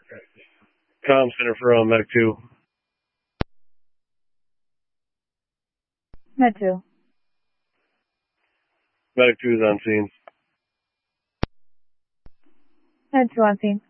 Comm Center for Medic 2. Med 2. Medic 2 is on scene. Med 2 on scene.